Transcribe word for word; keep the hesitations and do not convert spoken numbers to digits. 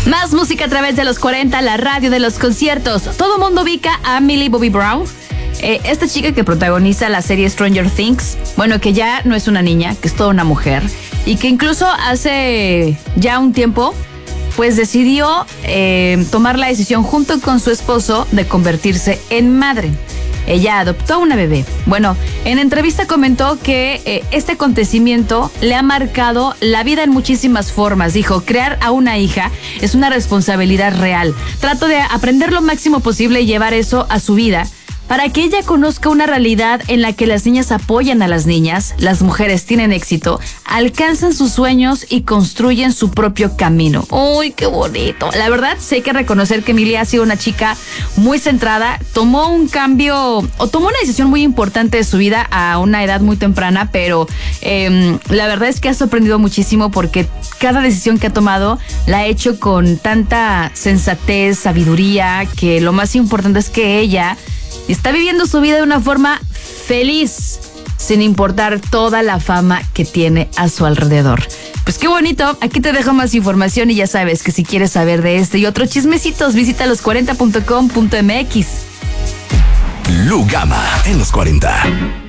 Más música a través de los cuarenta, la radio de los conciertos. Todo mundo ubica a Millie Bobby Brown. Eh, esta chica que protagoniza la serie Stranger Things, bueno, que ya no es una niña, que es toda una mujer, y que incluso hace ya un tiempo, pues decidió eh, tomar la decisión junto con su esposo de convertirse en madre. Ella adoptó una bebé. Bueno, en entrevista comentó que eh, este acontecimiento le ha marcado la vida en muchísimas formas. Dijo, crear a una hija es una responsabilidad real. Trato de aprender lo máximo posible y llevar eso a su vida, para que ella conozca una realidad en la que las niñas apoyan a las niñas, las mujeres tienen éxito, alcanzan sus sueños y construyen su propio camino. ¡Uy, qué bonito! La verdad, sí hay que reconocer que Emilia ha sido una chica muy centrada, tomó un cambio, o tomó una decisión muy importante de su vida a una edad muy temprana, pero eh, la verdad es que ha sorprendido muchísimo porque cada decisión que ha tomado la ha hecho con tanta sensatez, sabiduría, que lo más importante es que ella está viviendo su vida de una forma feliz, sin importar toda la fama que tiene a su alrededor. Pues qué bonito, aquí te dejo más información y ya sabes que si quieres saber de este y otros chismecitos, visita los cuarenta punto com punto m x. Lu Gama en los cuarenta.